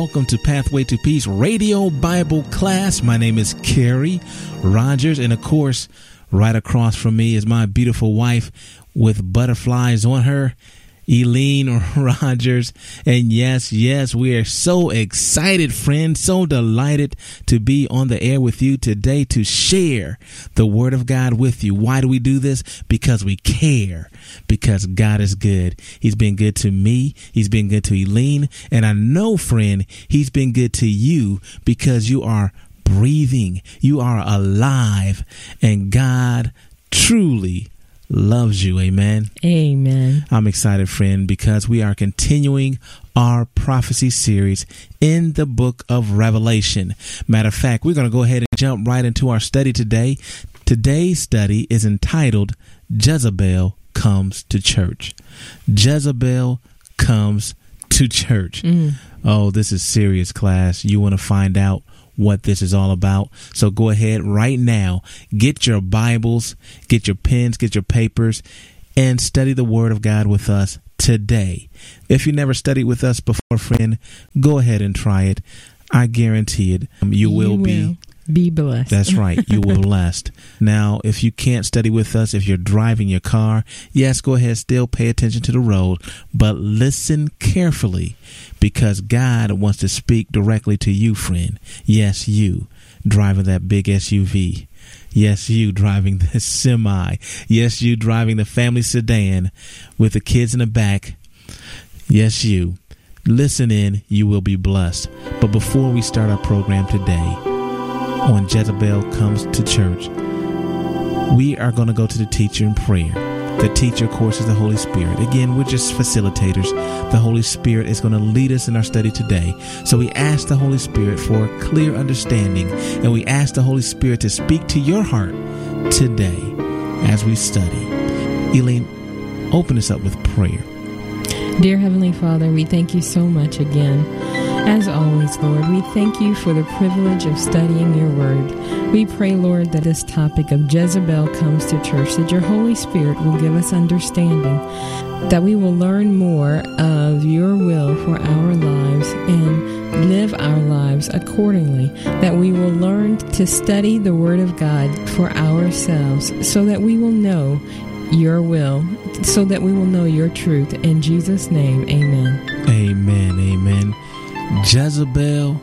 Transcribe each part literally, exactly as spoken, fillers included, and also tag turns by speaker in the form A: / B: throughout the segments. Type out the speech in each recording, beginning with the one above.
A: welcome to Pathway to Peace Radio Bible class. My name is Carrie Rogers, and of course, right across from me is my beautiful wife with butterflies on her, Eileen Rogers. And yes, yes, we are so excited, friends, so delighted to be on the air with you today to share the Word of God with you. Why do we do this? Because we care, because God is good. He's been good to me. He's been good to Eileen. And I know, friend, He's been good to you because you are breathing. You are alive, and God truly loves you. Amen.
B: Amen.
A: I'm excited, friend, because we are continuing our prophecy series in the book of Revelation. Matter of fact, we're going to go ahead and jump right into our study today. Today's study is entitled Jezebel Comes to Church. Jezebel Comes to Church. Mm. Oh, this is serious, class. You want to find out what this is all about? So go ahead right now, get your Bibles, get your pens, get your papers, and study the Word of God with us today. If you never studied with us before, friend, go ahead and try it. I guarantee it. Um, you, you will, will be
B: be blessed.
A: That's right. You will blessed. Now, if you can't study with us, if you're driving your car, yes, go ahead, still pay attention to the road, but listen carefully, because God wants to speak directly to you, friend. Yes, you driving that big S U V. Yes, you driving the semi. Yes, you driving the family sedan with the kids in the back. Yes, you. Listen in, you will be blessed. But before we start our program today on Jezebel Comes to Church, we are going to go to the teacher in prayer. The teacher, of course, is the Holy Spirit. Again, we're just facilitators. The Holy Spirit is going to lead us in our study today. So we ask the Holy Spirit for clear understanding, and we ask the Holy Spirit to speak to your heart today as we study. Eileen, open us up with prayer.
B: Dear Heavenly Father, we thank you so much again. As always, Lord, we thank you for the privilege of studying your word. We pray, Lord, that this topic of Jezebel Comes to Church, that your Holy Spirit will give us understanding, that we will learn more of your will for our lives and live our lives accordingly, that we will learn to study the Word of God for ourselves so that we will know your will, so that we will know your truth. In Jesus' name, amen.
A: Amen, amen. Jezebel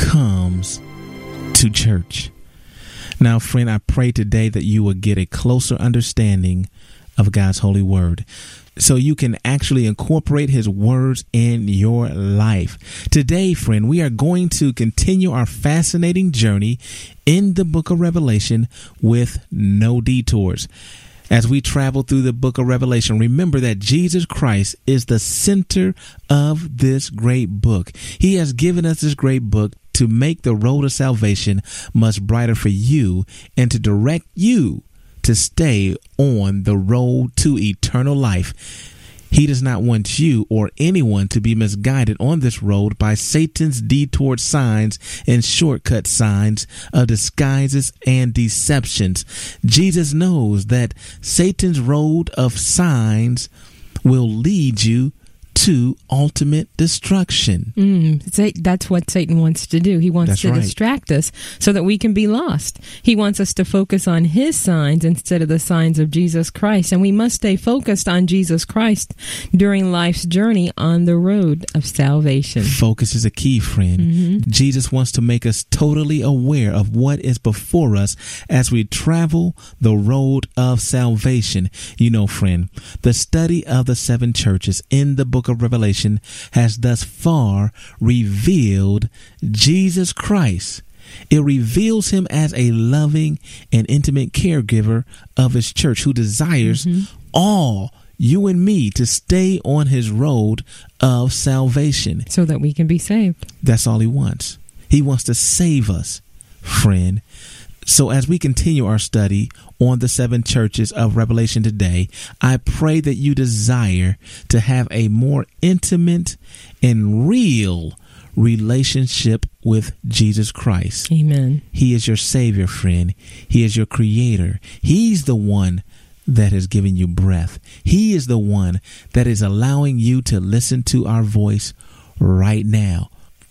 A: comes to church. Now, friend, I pray today that you will get a closer understanding of God's holy word, so you can actually incorporate his words in your life. Today, friend, we are going to continue our fascinating journey in the book of Revelation with no detours. As we travel through the book of Revelation, remember that Jesus Christ is the center of this great book. He has given us this great book to make the road of salvation much brighter for you and to direct you to stay on the road to eternal life. He does not want you or anyone to be misguided on this road by Satan's detoured signs and shortcut signs of disguises and deceptions. Jesus knows that Satan's road of signs will lead you to ultimate destruction.
B: Mm, that's what Satan wants to do. He wants
A: that's
B: to
A: right.
B: distract us so that we can be lost. He wants us to focus on his signs instead of the signs of Jesus Christ. And we must stay focused on Jesus Christ during life's journey on the road of salvation.
A: Focus is a key, friend. Mm-hmm. Jesus wants to make us totally aware of what is before us as we travel the road of salvation. You know, friend, the study of the seven churches in the book of Revelation has thus far revealed Jesus Christ. It reveals him as a loving and intimate caregiver of his church who desires mm-hmm. all you and me to stay on his road of salvation.
B: So that we can be saved.
A: That's all he wants. He wants to save us, friend. So as we continue our study on the seven churches of Revelation today, I pray that you desire to have a more intimate and real relationship with Jesus Christ.
B: Amen.
A: He is your Savior, friend. He is your Creator. He's the one that has given you breath. He is the one that is allowing you to listen to our voice right now.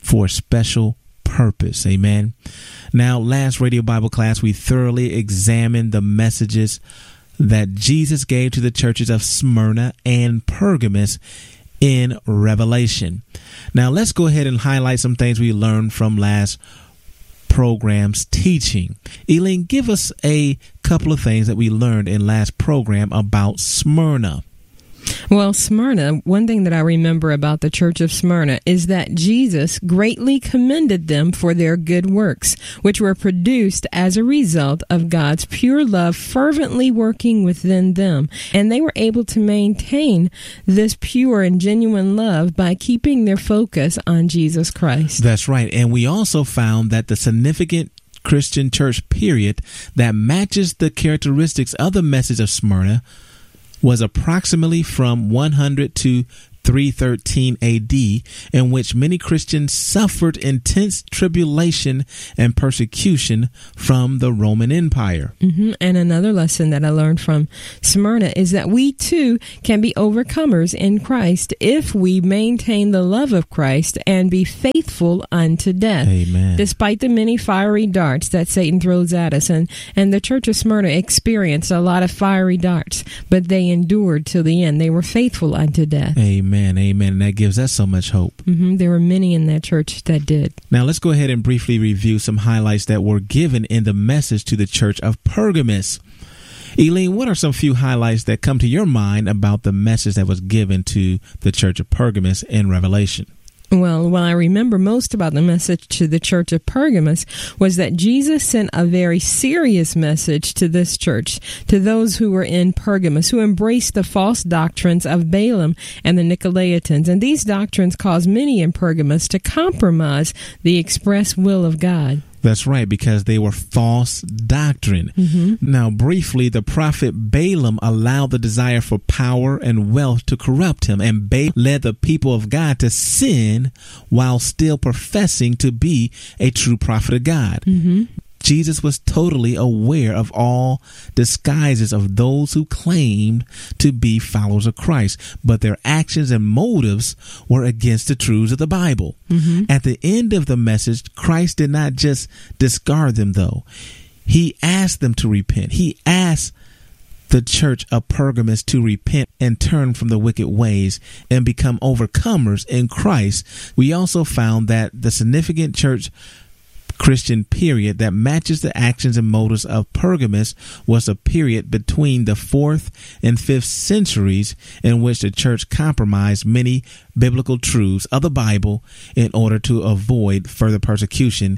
A: for a special purpose. Amen. Now, last radio Bible class, we thoroughly examined the messages that Jesus gave to the churches of Smyrna and Pergamos in Revelation. Now, let's go ahead and highlight some things we learned from last program's teaching. Elaine, give us a couple of things that we learned in last program about Smyrna.
B: Well, Smyrna, one thing that I remember about the church of Smyrna is that Jesus greatly commended them for their good works, which were produced as a result of God's pure love fervently working within them. And they were able to maintain this pure and genuine love by keeping their focus on Jesus Christ.
A: That's right. And we also found that the significant Christian church period that matches the characteristics of the message of Smyrna was approximately from one hundred to three thirteen A D, in which many Christians suffered intense tribulation and persecution from the Roman Empire.
B: Mm-hmm. And another lesson that I learned from Smyrna is that we too can be overcomers in Christ if we maintain the love of Christ and be faithful unto death.
A: Amen.
B: Despite the many fiery darts that Satan throws at us, and, and the church of Smyrna experienced a lot of fiery darts, but they endured till the end. They were faithful unto death.
A: Amen. Amen. Amen. And that gives us so much hope.
B: Mm-hmm. There were many in that church that did.
A: Now, let's go ahead and briefly review some highlights that were given in the message to the church of Pergamos. Elaine, what are some few highlights that come to your mind about the message that was given to the church of Pergamos in Revelation?
B: Well, what I remember most about the message to the church of Pergamos was that Jesus sent a very serious message to this church, to those who were in Pergamos, who embraced the false doctrines of Balaam and the Nicolaitans. And these doctrines caused many in Pergamos to compromise the express will of God.
A: That's right, because they were false doctrine.
B: Mm-hmm.
A: Now, briefly, the prophet Balaam allowed the desire for power and wealth to corrupt him, and Balaam led the people of God to sin while still professing to be a true prophet of God.
B: Mm-hmm.
A: Jesus was totally aware of all disguises of those who claimed to be followers of Christ, but their actions and motives were against the truths of the Bible.
B: Mm-hmm.
A: At the end of the message, Christ did not just discard them, though. He asked them to repent. He asked the church of Pergamos to repent and turn from the wicked ways and become overcomers in Christ. We also found that the significant church Christian period that matches the actions and motives of Pergamos was a period between the fourth and fifth centuries in which the church compromised many biblical truths of the Bible in order to avoid further persecution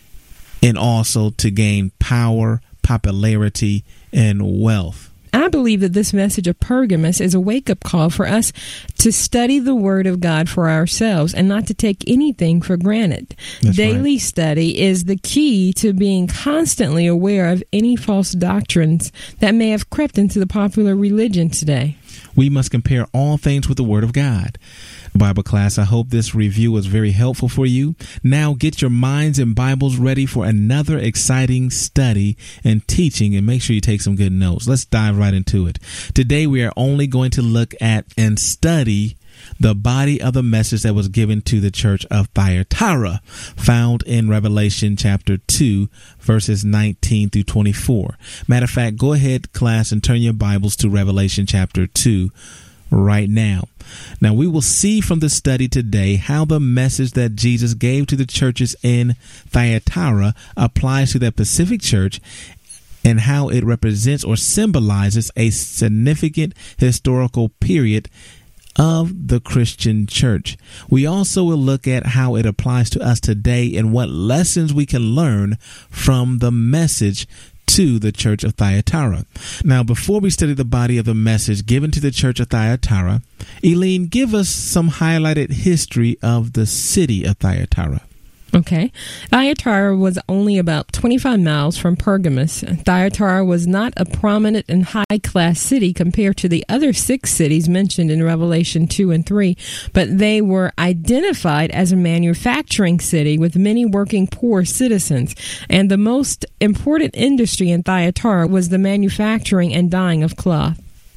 A: and also to gain power, popularity, and wealth.
B: I believe that this message of Pergamos is a wake-up call for us to study the Word of God for ourselves and not to take anything for granted.
A: That's
B: Daily
A: right.
B: study is the key to being constantly aware of any false doctrines that may have crept into the popular religion today.
A: We must compare all things with the Word of God. Bible class, I hope this review was very helpful for you. Now get your minds and Bibles ready for another exciting study and teaching, and make sure you take some good notes. Let's dive right into it. Today we are only going to look at and study the body of the message that was given to the church of Thyatira, found in Revelation chapter two, verses nineteen through twenty-four. Matter of fact, go ahead, class, and turn your Bibles to Revelation chapter two right now. Now, we will see from the study today how the message that Jesus gave to the churches in Thyatira applies to that Pacific church and how it represents or symbolizes a significant historical period of the Christian church. We also will look at how it applies to us today and what lessons we can learn from the message to the church of Thyatira. Now, before we study the body of the message given to the church of Thyatira, Elaine, give us some highlighted history of the city of Thyatira.
B: Okay. Thyatira was only about twenty-five miles from Pergamos. Thyatira was not a prominent and high-class city compared to the other six cities mentioned in Revelation two and three, but they were identified as a manufacturing city with many working poor citizens. And the most important industry in Thyatira was the manufacturing and dyeing of cloth.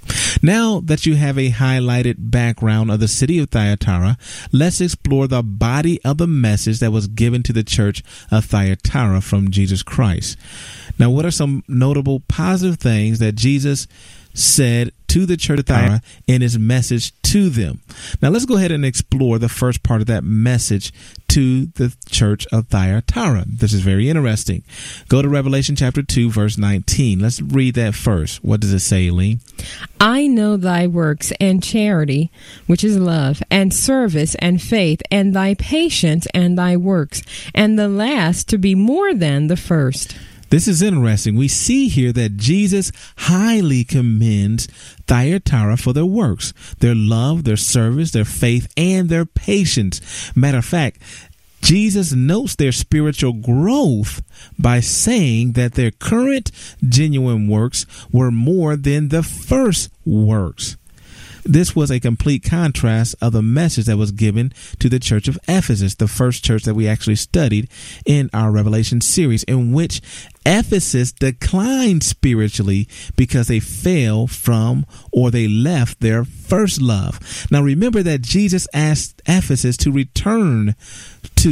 A: Now that you have a highlighted background of the city of Thyatira, let's explore the body of the message that was given to the church of Thyatira from Jesus Christ. Now, what are some notable positive things that Jesus said to the church of Thyatira in his message to them? Now, let's go ahead and explore the first part of that message to the church of Thyatira. This is very interesting. Go to Revelation chapter two, verse nineteen. Let's read that first. What does it say, Lee?
B: I know thy works and charity, which is love, and service and faith, and thy patience and thy works, and the last to be more than the first.
A: This is interesting. We see here that Jesus highly commends Thyatira for their works, their love, their service, their faith, and their patience. Matter of fact, Jesus notes their spiritual growth by saying that their current genuine works were more than the first works. This was a complete contrast of the message that was given to the church of Ephesus, the first church that we actually studied in our Revelation series, in which Ephesus declined spiritually because they fell from or they left their first love. Now remember that Jesus asked Ephesus to return to